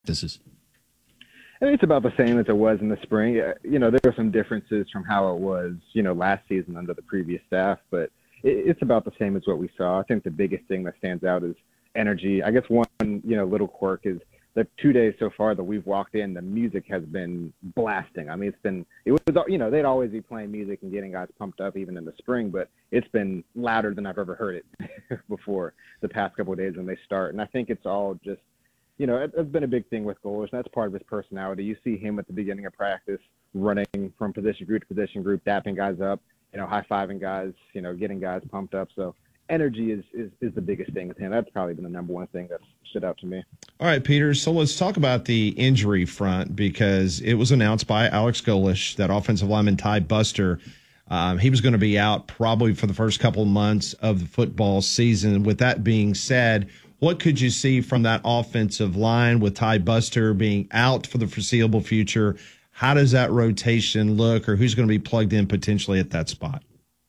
practices? I think it's about the same as it was in the spring. There are some differences from how it was, last season under the previous staff, but it's about the same as what we saw. I think the biggest thing that stands out is energy. I guess one, little quirk is the 2 days so far that we've walked in, the music has been blasting. I mean, they'd always be playing music and getting guys pumped up even in the spring, but it's been louder than I've ever heard it before the past couple of days when they start. And I think it's all just, it's been a big thing with Golesh, and that's part of his personality. You see him at the beginning of practice running from position group to position group, dapping guys up, high-fiving guys, getting guys pumped up. So energy is the biggest thing with him. That's probably been the number one thing that's stood out to me. All right, Peter, so let's talk about the injury front because it was announced by Alex Golesh that offensive lineman Ty Buster, he was going to be out probably for the first couple of months of the football season. With that being said, what could you see from that offensive line with Ty Buster being out for the foreseeable future? How does that rotation look, or who's going to be plugged in potentially at that spot?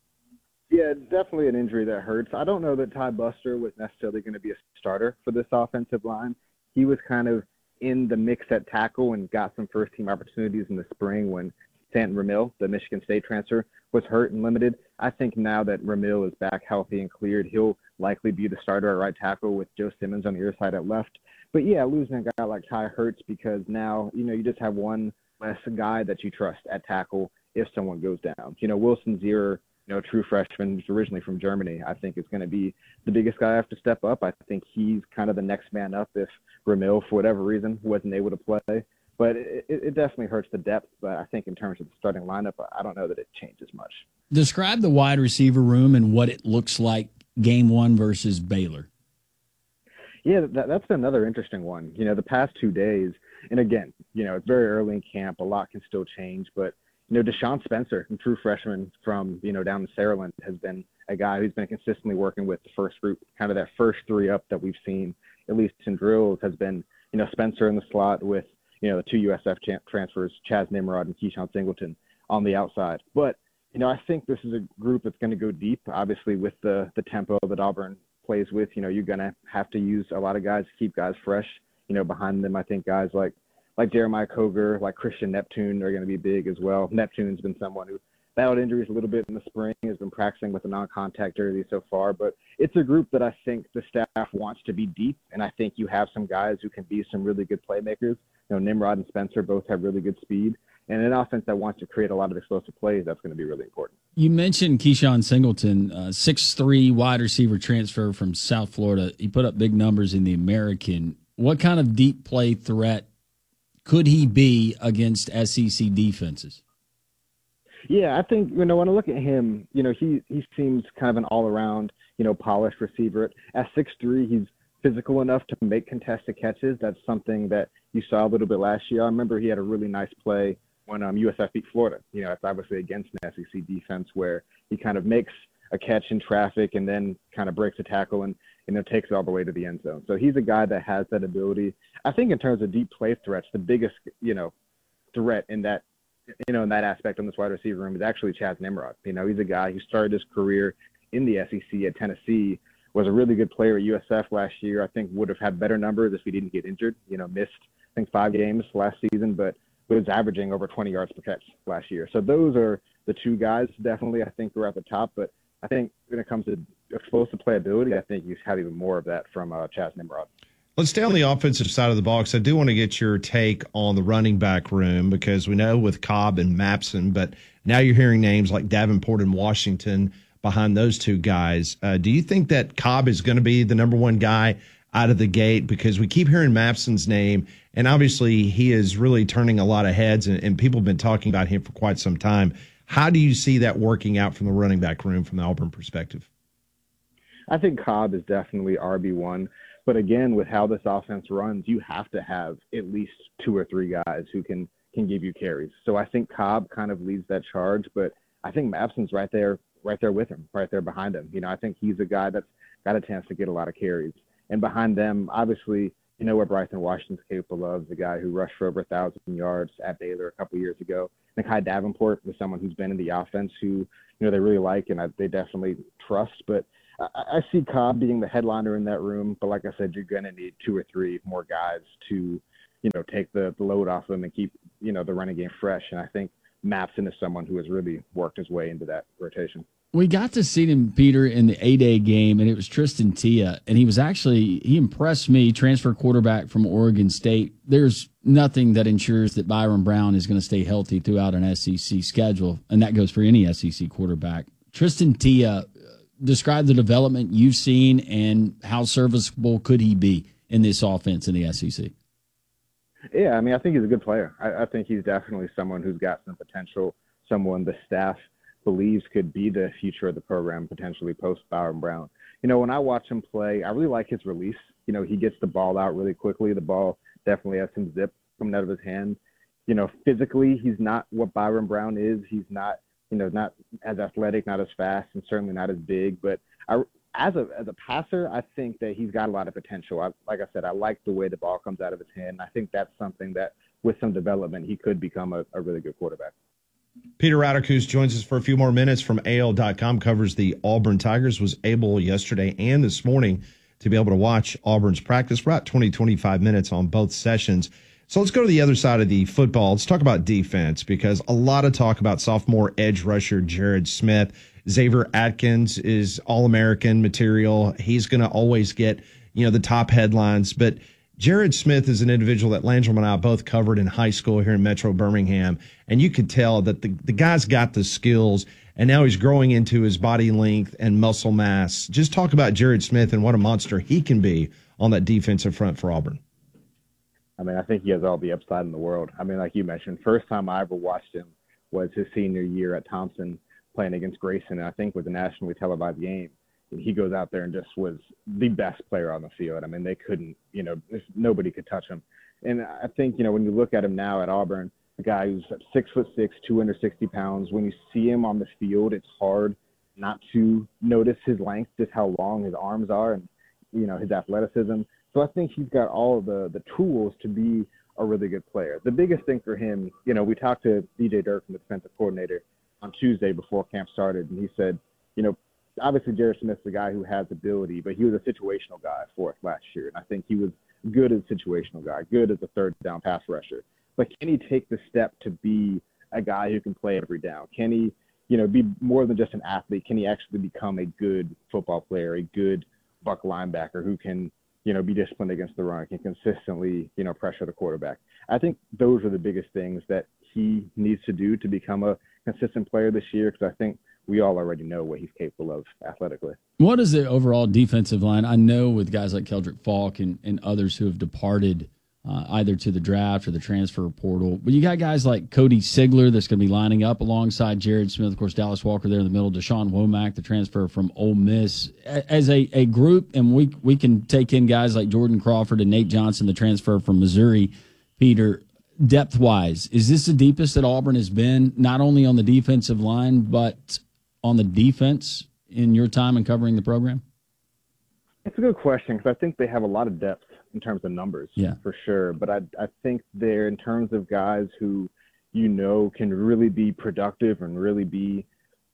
Yeah, definitely an injury that hurts. I don't know that Ty Buster was necessarily going to be a starter for this offensive line. He was kind of in the mix at tackle and got some first-team opportunities in the spring when Stanton Ramil, the Michigan State transfer, was hurt and limited. I think now that Ramil is back healthy and cleared, he'll likely be the starter at right tackle with Joe Simmons on the other side at left. But, yeah, losing a guy like Ty hurts because now, you just have one less guy that you trust at tackle if someone goes down. Wilson Zier, true freshman, who's originally from Germany, I think is going to be the biggest guy I have to step up. I think he's kind of the next man up if Ramil, for whatever reason, wasn't able to play. But it definitely hurts the depth. But I think in terms of the starting lineup, I don't know that it changes much. Describe the wide receiver room and what it looks like game one versus Baylor. Yeah, that's another interesting one. The past 2 days, and again, it's very early in camp. A lot can still change. But, Deshaun Spencer, a true freshman from, down in Saraland, has been a guy who's been consistently working with the first group. Kind of that first three up that we've seen, at least in drills, has been, Spencer in the slot with, the two USF transfers, Chaz Nimrod and Keyshawn Singleton on the outside. But, I think this is a group that's going to go deep, obviously, with the tempo that Auburn plays with. You're going to have to use a lot of guys to keep guys fresh. Behind them, I think guys like Jeremiah Koger, like Christian Neptune are going to be big as well. Neptune's been someone who battled injuries a little bit in the spring, has been practicing with a non-contact jersey so far. But it's a group that I think the staff wants to be deep, and I think you have some guys who can be some really good playmakers. Nimrod and Spencer both have really good speed. And an offense that wants to create a lot of explosive plays, that's going to be really important. You mentioned Keyshawn Singleton, 6'3" wide receiver transfer from South Florida. He put up big numbers in the American. What kind of deep play threat could he be against SEC defenses? Yeah, I think, when I look at him, he seems kind of an all-around, polished receiver. At 6'3", he's physical enough to make contested catches. That's something that you saw a little bit last year. I remember he had a really nice play when USF beat Florida. It's obviously against an SEC defense where he kind of makes a catch in traffic and then kind of breaks a tackle and takes it all the way to the end zone. So he's a guy that has that ability. I think in terms of deep play threats, the biggest, threat in that, in that aspect on this wide receiver room is actually Chaz Nimrod. He's a guy who started his career in the SEC at Tennessee, was a really good player at USF last year. I think would have had better numbers if he didn't get injured. Missed, I think, 5 games last season, but was averaging over 20 yards per catch last year. So those are the two guys definitely I think are at the top. But I think when it comes to explosive playability, I think you have even more of that from Chaz Nimrod. Let's stay on the offensive side of the ball because I do want to get your take on the running back room because we know with Cobb and Mapson, but now you're hearing names like Davenport and Washington behind those two guys. Do you think that Cobb is going to be the number one guy out of the gate? Because we keep hearing Mapson's name, and obviously he is really turning a lot of heads, and people have been talking about him for quite some time. How do you see that working out from the running back room from the Auburn perspective? I think Cobb is definitely RB1. But again, with how this offense runs, you have to have at least 2 or 3 guys who can give you carries. So I think Cobb kind of leads that charge, but I think Mapson's right there with him, right there behind him. I think he's a guy that's got a chance to get a lot of carries. And behind them, obviously, what Bryson Washington's capable of, the guy who rushed for over 1,000 yards at Baylor a couple years ago. Nakai Davenport is someone who's been in the offense who, they really like and they definitely trust. But I see Cobb being the headliner in that room. But like I said, you're going to need 2 or 3 more guys to take the load off them and keep, the running game fresh. And I think Mapson is someone who has really worked his way into that rotation. We got to see him, Peter, in the A-Day game, and it was Tristan Tia, and he impressed me, transfer quarterback from Oregon State. There's nothing that ensures that Byron Brown is going to stay healthy throughout an SEC schedule, and that goes for any SEC quarterback. Tristan Tia, describe the development you've seen and how serviceable could he be in this offense in the SEC? Yeah, I think he's a good player. I think he's definitely someone who's got some potential, someone the staff believes could be the future of the program, potentially post Byron Brown. When I watch him play, I really like his release. He gets the ball out really quickly. The ball definitely has some zip coming out of his hand. Physically, he's not what Byron Brown is. He's not, not as athletic, not as fast, and certainly not as big. But as a passer, I think that he's got a lot of potential. Like I said, I like the way the ball comes out of his hand. I think that's something that with some development, he could become a really good quarterback. Peter Radakus joins us for a few more minutes from AL.com, covers the Auburn Tigers, was able yesterday and this morning to be able to watch Auburn's practice for about 25 minutes on both sessions. So let's go to the other side of the football. Let's talk about defense, because a lot of talk about sophomore edge rusher Jared Smith. Xavier Atkins is All-American material. He's going to always get, the top headlines, but Jared Smith is an individual that Landrum and I both covered in high school here in Metro Birmingham, and you could tell that the guy's got the skills, and now he's growing into his body length and muscle mass. Just talk about Jared Smith and what a monster he can be on that defensive front for Auburn. I think he has all the upside in the world. Like you mentioned, first time I ever watched him was his senior year at Thompson playing against Grayson, and I think with the nationally televised game. He goes out there and just was the best player on the field. They couldn't, nobody could touch him. And I think, when you look at him now at Auburn, a guy who's 6'6", 260 pounds, when you see him on the field, it's hard not to notice his length, just how long his arms are and, his athleticism. So I think he's got all of the tools to be a really good player. The biggest thing for him, we talked to DJ Dirk, the defensive coordinator, on Tuesday before camp started, and he said, obviously Jared Smith's the guy who has ability, but he was a situational guy for us last year. And I think he was good as a situational guy, good as a third down pass rusher. But can he take the step to be a guy who can play every down? Can he, be more than just an athlete? Can he actually become a good football player, a good buck linebacker who can, be disciplined against the run, can consistently, pressure the quarterback? I think those are the biggest things that he needs to do to become a consistent player this year, because I think we all already know what he's capable of athletically. What is the overall defensive line? I know with guys like Keldrick Falk and others who have departed either to the draft or the transfer portal, but you got guys like Cody Sigler that's going to be lining up alongside Jared Smith, of course, Dallas Walker there in the middle, Deshaun Womack, the transfer from Ole Miss. As a group, and we can take in guys like Jordan Crawford and Nate Johnson, the transfer from Missouri. Peter, depth-wise, is this the deepest that Auburn has been, not only on the defensive line, but on the defense in your time in covering the program? It's a good question, because I think they have a lot of depth in terms of numbers, for sure. But I think they're, in terms of guys who, can really be productive and really be,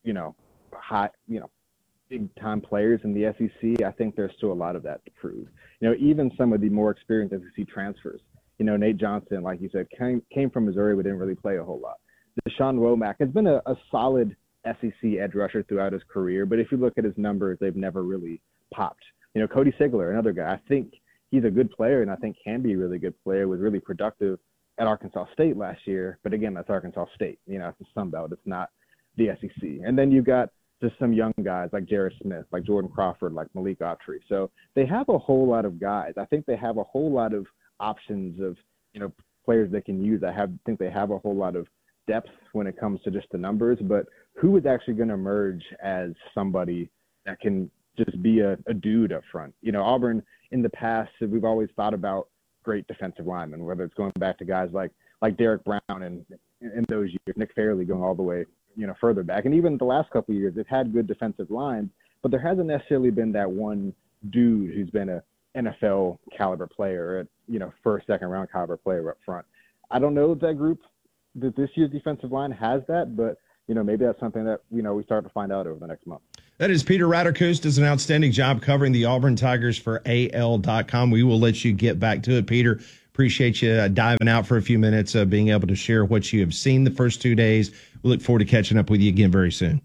high, big-time players in the SEC, I think there's still a lot of that to prove. Even some of the more experienced SEC transfers, Nate Johnson, like you said, came from Missouri but didn't really play a whole lot. Deshaun Womack has been a solid SEC edge rusher throughout his career, but if you look at his numbers, they've never really popped. Cody Sigler, another guy, I think he's a good player, and I think can be a really good player, was really productive at Arkansas State last year. But again, that's Arkansas State. It's the Sun Belt. It's not the SEC. And then you've got just some young guys like Jared Smith, like Jordan Crawford, like Malik Autry. So they have a whole lot of guys. I think they have a whole lot of options of, players they can use. think they have a whole lot of depth when it comes to just the numbers, but who is actually going to emerge as somebody that can just be a dude up front? Auburn in the past, we've always thought about great defensive linemen, whether it's going back to guys like Derek Brown and in those years, Nick Fairley going all the way, further back. And even the last couple of years, they've had good defensive lines, but there hasn't necessarily been that one dude who's been a NFL caliber player, first, second round caliber player up front. I don't know if that group, that this year's defensive line has that, but maybe that's something that, we start to find out over the next month. That is Peter Radakus, does an outstanding job covering the Auburn Tigers for AL.com. We will let you get back to it, Peter. Appreciate you diving out for a few minutes, being able to share what you have seen the first 2 days. We look forward to catching up with you again very soon.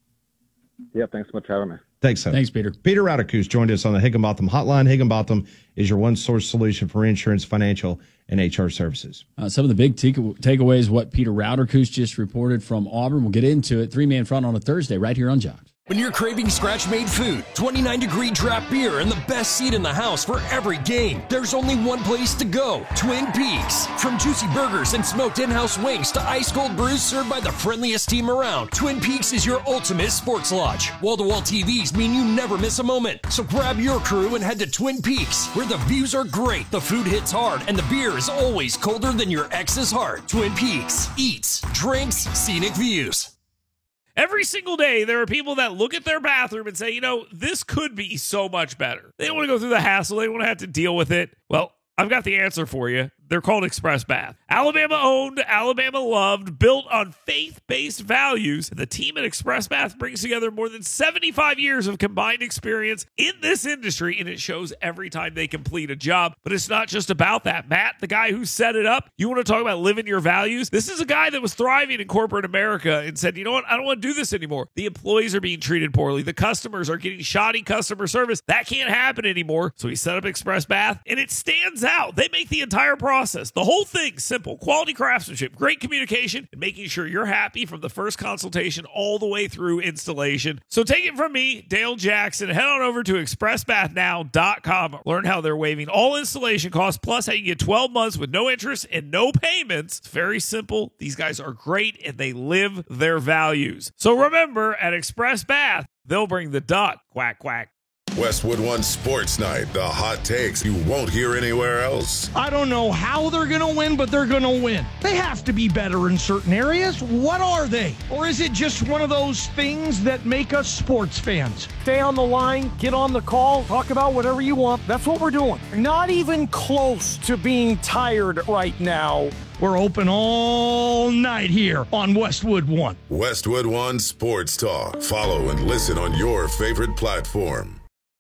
Yeah, thanks so much for having me. Thanks, son. Thanks, Peter. Peter Radakus joined us on the Higginbotham Hotline. Higginbotham is your one-source solution for insurance, financial, and HR services. Some of the big takeaways, what Peter Radakus just reported from Auburn. We'll get into it. Three-man front on a Thursday right here on Jocks. When you're craving scratch-made food, 29-degree draft beer, and the best seat in the house for every game, there's only one place to go, Twin Peaks. From juicy burgers and smoked in-house wings to ice-cold brews served by the friendliest team around, Twin Peaks is your ultimate sports lodge. Wall-to-wall TVs mean you never miss a moment. So grab your crew and head to Twin Peaks, where the views are great, the food hits hard, and the beer is always colder than your ex's heart. Twin Peaks. Eats, drinks, scenic views. Every single day, there are people that look at their bathroom and say, this could be so much better. They don't want to go through the hassle. They don't want to have to deal with it. Well, I've got the answer for you. They're called Express Bath. Alabama owned, Alabama loved, built on faith-based values. The team at Express Bath brings together more than 75 years of combined experience in this industry, and it shows every time they complete a job. But it's not just about that. Matt, the guy who set it up, you want to talk about living your values? This is a guy that was thriving in corporate America and said, you know what? I don't want to do this anymore. The employees are being treated poorly. The customers are getting shoddy customer service. That can't happen anymore. So he set up Express Bath, and it stands out. They make the entire process. The whole thing simple. Quality craftsmanship, great communication, and making sure you're happy from the first consultation all the way through installation. So take it from me, Dale Jackson. Head on over to expressbathnow.com. Learn how they're waiving all installation costs, plus how you get 12 months with no interest and no payments. It's very simple. These guys are great, and they live their values. So remember, at Express Bath, they'll bring the duck. Quack, quack. Westwood One Sports Night, the hot takes you won't hear anywhere else. I don't know how they're going to win, but they're going to win. They have to be better in certain areas. What are they? Or is it just one of those things that make us sports fans? Stay on the line, get on the call, talk about whatever you want. That's what we're doing. Not even close to being tired right now. We're open all night here on Westwood One. Westwood One Sports Talk. Follow and listen on your favorite platform.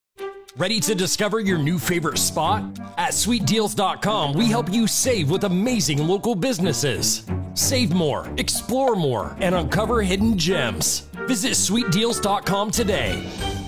Ready to discover your new favorite spot? At sweetdeals.com, we help you save with amazing local businesses. Save more, explore more, and uncover hidden gems. Visit sweetdeals.com today.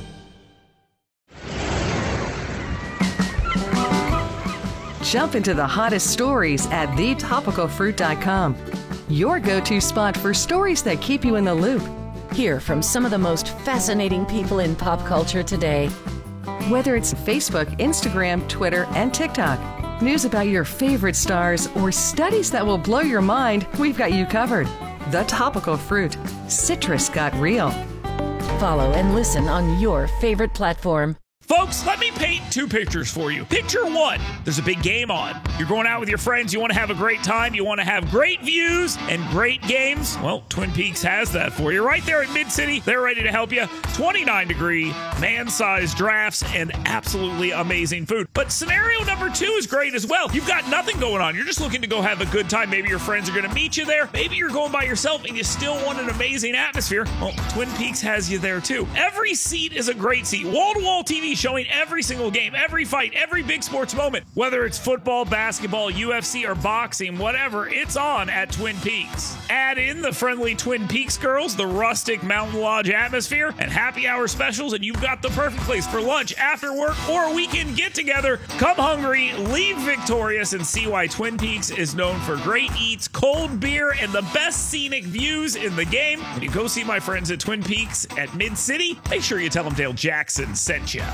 Jump into the hottest stories at thetopicalfruit.com. Your go-to spot for stories that keep you in the loop. Hear from some of the most fascinating people in pop culture today. Whether it's Facebook, Instagram, Twitter, and TikTok, news about your favorite stars, or studies that will blow your mind, we've got you covered. The Topical Fruit. Citrus got real. Follow and listen on your favorite platform. Folks, let me paint two pictures for you. Picture one, there's a big game on. You're going out with your friends, you want to have a great time, you want to have great views and great games. Well, Twin Peaks has that for you. Right there in Mid-City, they're ready to help you. 29-degree, man-sized drafts, and absolutely amazing food. But scenario number two is great as well. You've got nothing going on. You're just looking to go have a good time. Maybe your friends are going to meet you there. Maybe you're going by yourself and you still want an amazing atmosphere. Well, Twin Peaks has you there too. Every seat is a great seat. Wall-to-wall TV showing every single game, every fight, every big sports moment. Whether it's football, basketball, UFC, or boxing, whatever, it's on at Twin Peaks. Add in the friendly Twin Peaks girls, the rustic mountain lodge atmosphere, and happy hour specials, and you've got the perfect place for lunch, after work, or a weekend get-together. Come hungry, leave victorious, and see why Twin Peaks is known for great eats, cold beer, and the best scenic views in the game. When you go see my friends at Twin Peaks at Mid-City, make sure you tell them Dale Jackson sent you.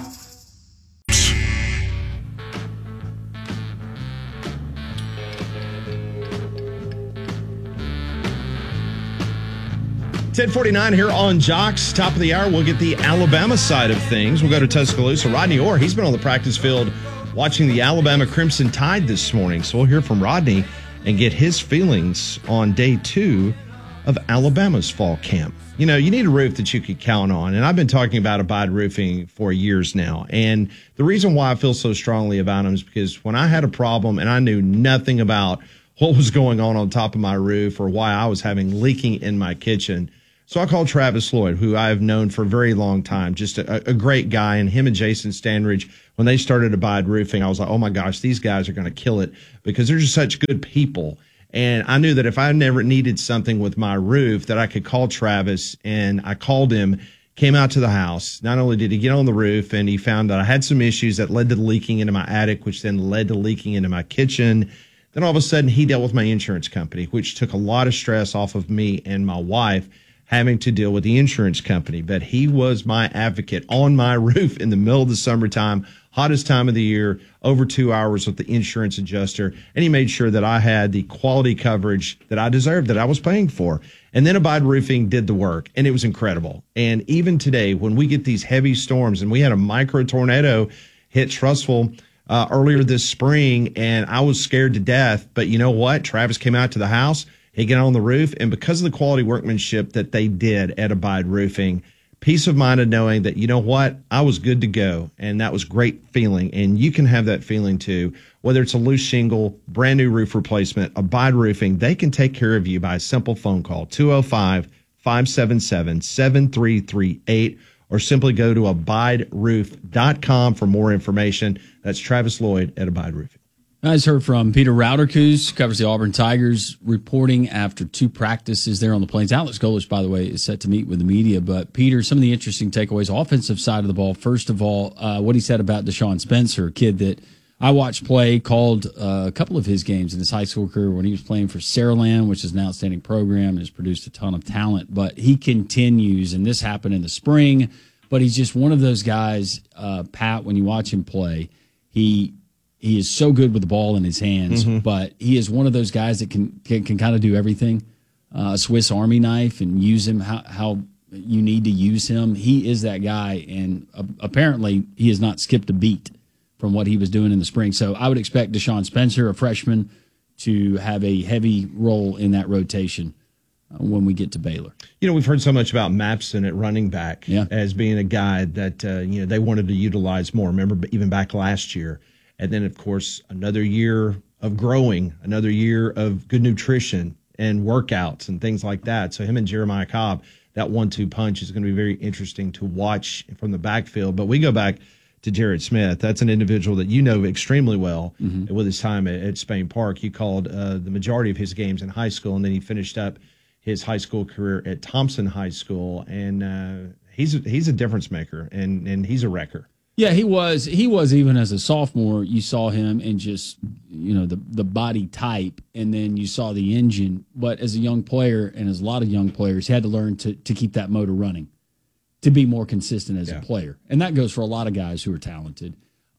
$10:49 here on Jocks. Top of the hour, we'll get the Alabama side of things. We'll go to Tuscaloosa. Rodney Orr, he's been on the practice field watching the Alabama Crimson Tide this morning. So we'll hear from Rodney and get his feelings on day 2 of Alabama's fall camp. You know, you need a roof that you can count on. And I've been talking about Abide Roofing for years now. And the reason why I feel so strongly about them is because when I had a problem and I knew nothing about what was going on top of my roof or why I was having leaking in my kitchen, So I called Travis Lloyd, who I've known for a very long time, just a great guy. And him and Jason Standridge, when they started Abide Roofing, I was like, oh my gosh, these guys are going to kill it because they're just such good people. And I knew that if I never needed something with my roof, that I could call Travis. And I called him, came out to the house. Not only did he get on the roof, and he found that I had some issues that led to leaking into my attic, which then led to leaking into my kitchen. Then all of a sudden, he dealt with my insurance company, which took a lot of stress off of me and my wife having to deal with the insurance company. But he was my advocate on my roof in the middle of the summertime, hottest time of the year, over 2 hours with the insurance adjuster. And he made sure that I had the quality coverage that I deserved, that I was paying for. And then Abide Roofing did the work, and it was incredible. And even today, when we get these heavy storms, and we had a micro tornado hit Trussville earlier this spring, and I was scared to death. But you know what? Travis came out to the house. He got on the roof, and because of the quality workmanship that they did at Abide Roofing, peace of mind of knowing that, you know what, I was good to go, and that was great feeling. And you can have that feeling too, whether it's a loose shingle, brand new roof replacement, Abide Roofing, they can take care of you by a simple phone call, 205-577-7338, or simply go to abideroof.com for more information. That's Travis Lloyd at Abide Roofing. I just heard from Peter Rauderkus, covers the Auburn Tigers, reporting after 2 practices there on the Plains. Alex Golesh, by the way, is set to meet with the media. But, Peter, some of the interesting takeaways, offensive side of the ball. First of all, what he said about Deshaun Spencer, a kid that I watched play, called a couple of his games in his high school career when he was playing for Saraland, which is an outstanding program and has produced a ton of talent. But he continues, and this happened in the spring, but he's just one of those guys, Pat, when you watch him play, he is so good with the ball in his hands, but he is one of those guys that can kind of do everything, a Swiss Army knife, and use him how you need to use him. He is that guy, and apparently he has not skipped a beat from what he was doing in the spring. So I would expect Deshaun Spencer, a freshman, to have a heavy role in that rotation when we get to Baylor. You know, we've heard so much about Mapson at running back as being a guy that they wanted to utilize more. Remember, even back last year. And then, of course, another year of growing, another year of good nutrition and workouts and things like that. So him and Jeremiah Cobb, that 1-2 punch is going to be very interesting to watch from the backfield. But we go back to Jared Smith. That's an individual that you know extremely well with his time at Spain Park. He called the majority of his games in high school, and then he finished up his high school career at Thompson High School. And he's a difference maker, and he's a wrecker. Yeah, he was even as a sophomore. You saw him in just, the body type, and then you saw the engine. But as a young player, and as a lot of young players, he had to learn to keep that motor running, to be more consistent as a player. And that goes for a lot of guys who are talented.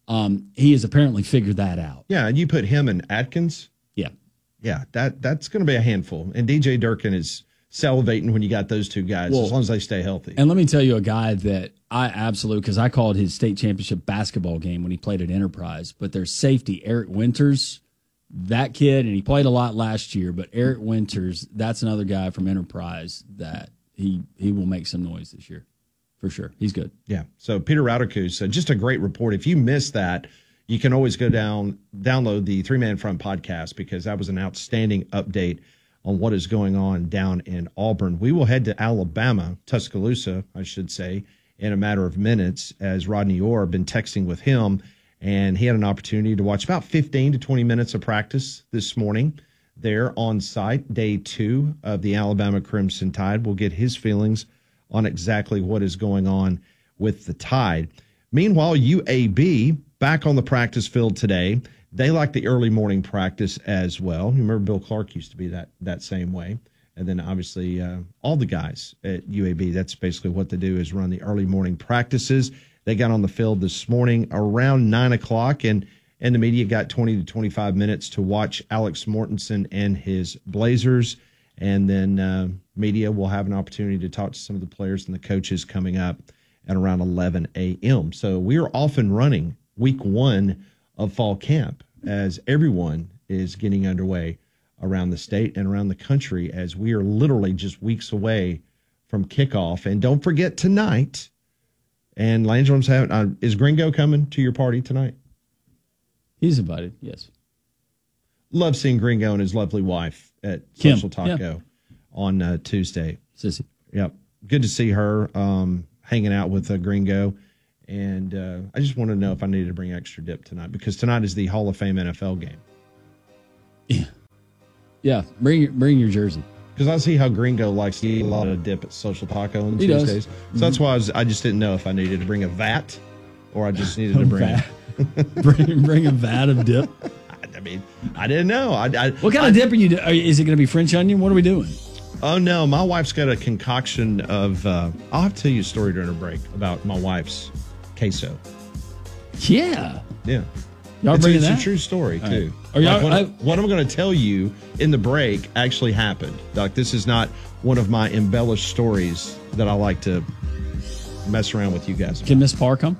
He has apparently figured that out. Yeah, and you put him and Atkins. Yeah, that's going to be a handful. And DJ Durkin is salivating when you got those two guys, as long as they stay healthy. And let me tell you a guy that I absolutely, because I called his state championship basketball game when he played at Enterprise, but their safety, Eric Winters, that kid, and he played a lot last year, but Eric Winters, that's another guy from Enterprise that he will make some noise this year. For sure. He's good. Yeah. So Peter Rauderkus, just a great report. If you missed that, you can always go download the 3-Man Front podcast, because that was an outstanding update on what is going on down in Auburn. We will head to Alabama, Tuscaloosa, I should say, in a matter of minutes, as Rodney Orr, been texting with him, and he had an opportunity to watch about 15 to 20 minutes of practice this morning there on site, day 2 of the Alabama Crimson Tide. We'll get his feelings on exactly what is going on with the Tide. Meanwhile, UAB back on the practice field today. They like the early morning practice as well. You remember Bill Clark used to be that same way. And then obviously all the guys at UAB, that's basically what they do, is run the early morning practices. They got on the field this morning around 9 o'clock, and the media got 20 to 25 minutes to watch Alex Mortensen and his Blazers. And then media will have an opportunity to talk to some of the players and the coaches coming up at around 11 a.m. So we are off and running week 1 of fall camp, as everyone is getting underway around the state and around the country, as we are literally just weeks away from kickoff. And don't forget tonight, and Landrum's having, is Gringo coming to your party tonight? He's invited, yes. Love seeing Gringo and his lovely wife at Kim. Social Taco on Tuesday. Sissy. Yep. Good to see her hanging out with Gringo. And I just wanted to know if I needed to bring extra dip tonight, because tonight is the Hall of Fame NFL game. Yeah. Bring your jersey. Because I see how Gringo likes to eat a lot of dip at Social Taco on He Tuesdays. does. So that's why I just didn't know if I needed to bring a vat or I just needed to bring bring a vat of dip. I mean, I didn't know. What kind of dip are you doing? Is it going to be French onion? What are we doing? Oh, no. My wife's got a concoction of I'll have to tell you a story during a break about my wife's queso. Yeah. Yeah. Y'all bringing that? It's a true story, too. Right. What I'm going to tell you in the break actually happened. Doc, this is not one of my embellished stories that I like to mess around with you guys about. Can Miss Parr come?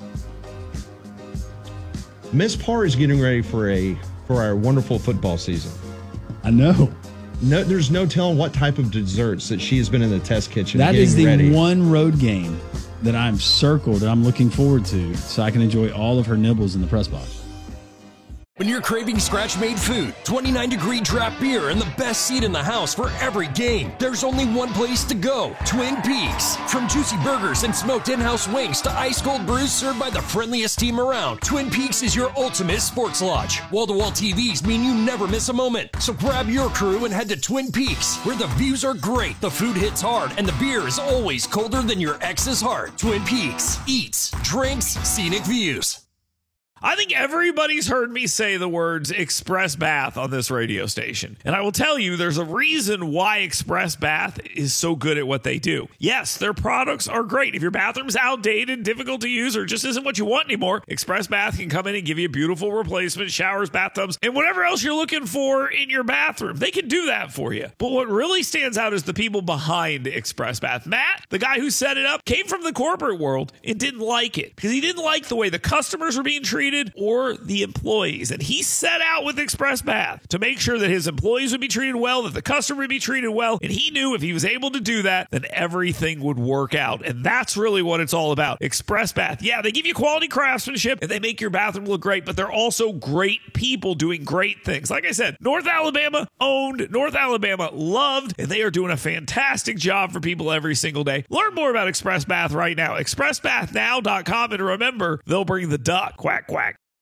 Miss Parr is getting ready for our wonderful football season. I know. No, there's no telling what type of desserts that she has been in the test kitchen. That is the ready. one road game that I'm circled and I'm looking forward to, so I can enjoy all of her nibbles in the press box. When you're craving scratch-made food, 29-degree draft beer, and the best seat in the house for every game, there's only one place to go: Twin Peaks. From juicy burgers and smoked in-house wings to ice-cold brews served by the friendliest team around, Twin Peaks is your ultimate sports lodge. Wall-to-wall TVs mean you never miss a moment. So grab your crew and head to Twin Peaks, where the views are great, the food hits hard, and the beer is always colder than your ex's heart. Twin Peaks. Eats, drinks, scenic views. I think everybody's heard me say the words Express Bath on this radio station. And I will tell you, there's a reason why Express Bath is so good at what they do. Yes, their products are great. If your bathroom's outdated, difficult to use, or just isn't what you want anymore, Express Bath can come in and give you beautiful replacement showers, bathtubs, and whatever else you're looking for in your bathroom. They can do that for you. But what really stands out is the people behind Express Bath. Matt, the guy who set it up, came from the corporate world and didn't like it because he didn't like the way the customers were being treated or the employees. And he set out with Express Bath to make sure that his employees would be treated well, that the customer would be treated well. And he knew if he was able to do that, then everything would work out. And that's really what it's all about. Express Bath. Yeah, they give you quality craftsmanship and they make your bathroom look great, but they're also great people doing great things. Like I said, North Alabama owned, North Alabama loved, and they are doing a fantastic job for people every single day. Learn more about Express Bath right now. ExpressBathNow.com, and remember, they'll bring the duck. Quack, quack.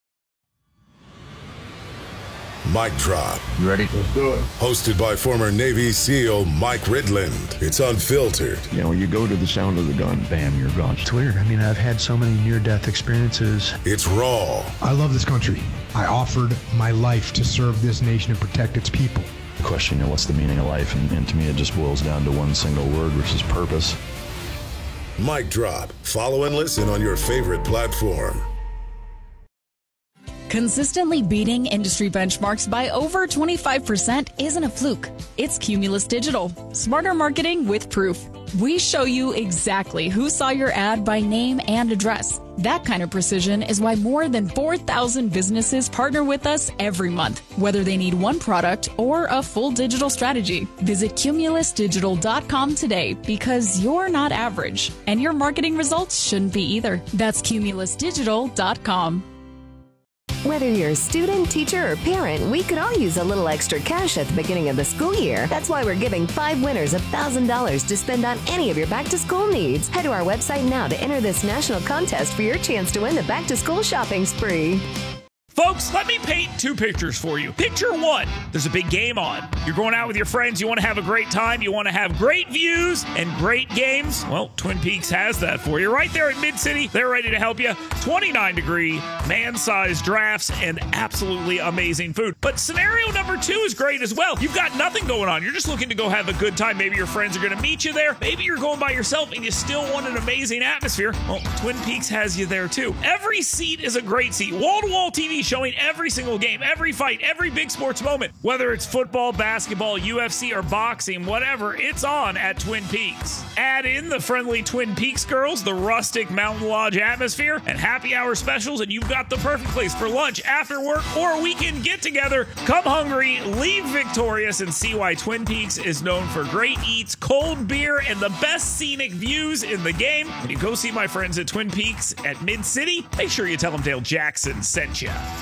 Mic Drop. You ready? Let's do it. Hosted by former Navy SEAL Mike Ridland. It's unfiltered. You know, you go to the sound of the gun, bam, you're gone. It's weird. I mean, I've had so many near-death experiences. It's raw. I love this country. I offered my life to serve this nation and protect its people. Question, you know, what's the meaning of life? And to me, it just boils down to one single word, which is purpose. Mic Drop. Follow and listen on your favorite platform. Consistently beating industry benchmarks by over 25% isn't a fluke. It's Cumulus Digital. Smarter marketing with proof. We show you exactly who saw your ad by name and address. That kind of precision is why more than 4,000 businesses partner with us every month, whether they need one product or a full digital strategy. Visit cumulusdigital.com today, because you're not average, and your marketing results shouldn't be either. That's cumulusdigital.com. Whether you're a student, teacher, or parent, we could all use a little extra cash at the beginning of the school year. That's why we're giving 5 winners $1,000 to spend on any of your back-to-school needs. Head to our website now to enter this national contest for your chance to win the back-to-school shopping spree. Folks, let me paint two pictures for you. Picture one, there's a big game on. You're going out with your friends, you want to have a great time, you want to have great views and great games. Well, Twin Peaks has that for you. Right there in Mid-City, they're ready to help you. 29-degree, man-sized drafts, and absolutely amazing food. But scenario number two is great as well. You've got nothing going on. You're just looking to go have a good time. Maybe your friends are going to meet you there. Maybe you're going by yourself and you still want an amazing atmosphere. Well, Twin Peaks has you there too. Every seat is a great seat. Wall-to-wall TV showing every single game, every fight, every big sports moment. Whether it's football, basketball, UFC, or boxing, whatever, it's on at Twin Peaks. Add in the friendly Twin Peaks girls, the rustic mountain lodge atmosphere, and happy hour specials, and you've got the perfect place for lunch, after work, or a weekend get-together. Come hungry, leave victorious, and see why Twin Peaks is known for great eats, cold beer, and the best scenic views in the game. When you go see my friends at Twin Peaks at Mid-City, make sure you tell them Dale Jackson sent you.